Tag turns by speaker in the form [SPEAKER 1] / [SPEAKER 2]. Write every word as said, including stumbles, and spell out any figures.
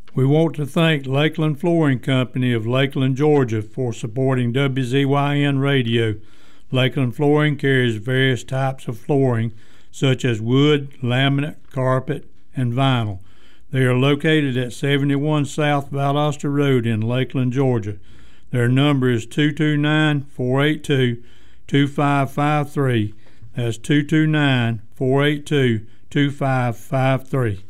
[SPEAKER 1] We want to thank Lakeland Flooring Company of Lakeland, Georgia for supporting W Z Y N Radio. Lakeland Flooring carries various types of flooring such as wood, laminate, carpet, and vinyl. They are located at seventy-one South Valdosta Road in Lakeland, Georgia. Their number is two two nine, four eight two, two five five three. That's two two nine, four eight two, two five five three.